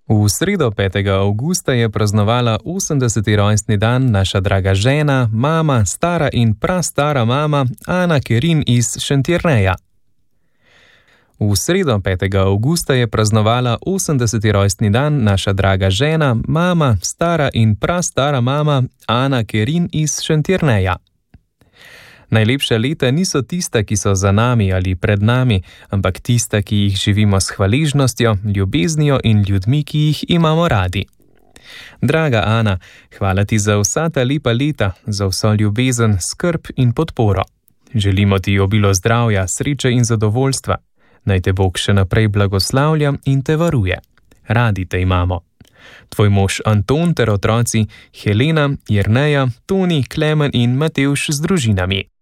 V sredo 5. avgusta je praznovala 80. rojstni dan naša draga žena, mama, stara in prastara mama Ana Kerin iz Šentjerneja. V sredo 5. avgusta je praznovala 80. rojstni dan naša draga žena, mama, stara in prastara mama Ana Kerin iz Šentjerneja. Najlepša leta niso tista, ki so za nami ali pred nami, ampak tista, ki jih živimo s hvaležnostjo, ljubeznijo in ljudmi, ki jih imamo radi. Draga Ana, hvala ti za vsa ta lepa leta, za vso ljubezen, skrb in podporo. Želimo ti obilo zdravja, sreče in zadovoljstva. Naj te Bog še naprej blagoslavlja in te varuje. Radi te imamo. Tvoj mož Anton ter otroci Helena, Jerneja, Toni, Klemen in Matevž z družinami.